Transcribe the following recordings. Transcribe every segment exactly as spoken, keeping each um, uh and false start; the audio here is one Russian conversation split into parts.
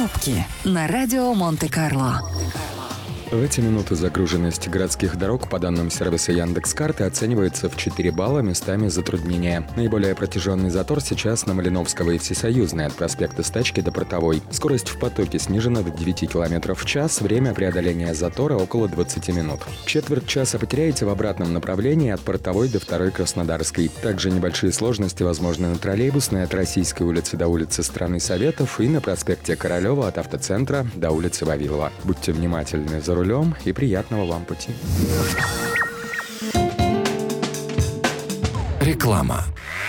Пробки на радио Монте-Карло. В эти минуты загруженность городских дорог по данным сервиса Яндекс.Карты оценивается в четыре балла, местами затруднения. Наиболее протяженный затор сейчас на Малиновского и Всесоюзной от проспекта Стачки до Портовой. Скорость в потоке снижена до девяти километров в час, время преодоления затора около двадцати минут. Четверть часа потеряете в обратном направлении от Портовой до второй Краснодарской. Также небольшие сложности возможны на Троллейбусной от Российской улицы до улицы Страны Советов и на проспекте Королева от автоцентра до улицы Вавилова. Будьте внимательны за рулем и приятного вам пути. Реклама.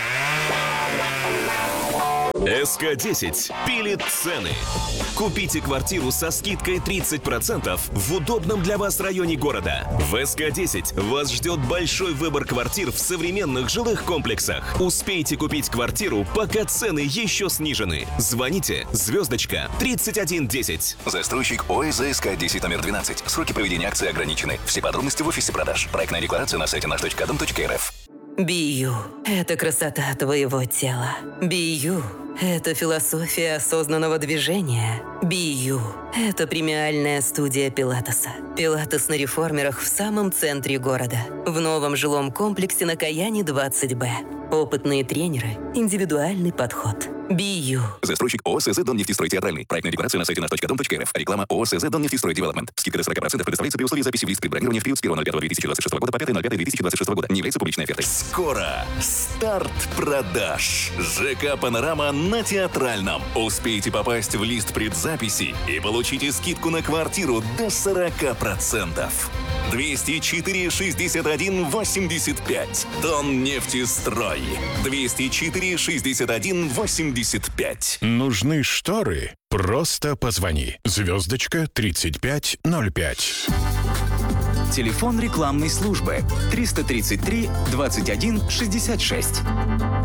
эс ка десять пилит цены. Купите квартиру со скидкой тридцать процентов в удобном для вас районе города. В эс ка десять вас ждет большой выбор квартир в современных жилых комплексах. Успейте купить квартиру, пока цены еще снижены. Звоните звездочка тридцать один десять. Застройщик ОСЗ эс ка десять номер двенадцать. Сроки проведения акции ограничены. Все подробности в офисе продаж. Проектная декларация на сайте наш точка дом точка эр эф. Бию – это красота твоего тела. Бию – это философия осознанного движения. Бию – это премиальная студия Пилатеса. Пилатес на реформерах в самом центре города. В новом жилом комплексе на Каяне двадцать бэ. Опытные тренеры, индивидуальный подход. Бию. Застройщик ОСЗ Доннефтестрой Театральный. Проектная декларация на сайте наш точка дом точка эр эф. Реклама ОСЗ Доннефтестрой Девелопмент. Скидка до сорока процентов предоставляется при условии записи в лист предбронирования в период с первого ноль пятого две тысячи двадцать шестого года по пятое ноль пятое две тысячи двадцать шестого года. Не является публичной офертой. Скоро старт продаж. ЖК «Панорама» на Театральном. Успейте попасть в лист предзаписи и получите скидку на квартиру до сорока процентов. двести четыре шестьдесят один восемьдесят пять. Доннефтестрой. двести четыре шестьдесят один восемьдесят пять. Нужны шторы? Просто позвони. Звездочка тридцать пять ноль пять. Телефон рекламной службы триста тридцать три двадцать один шестьдесят шесть.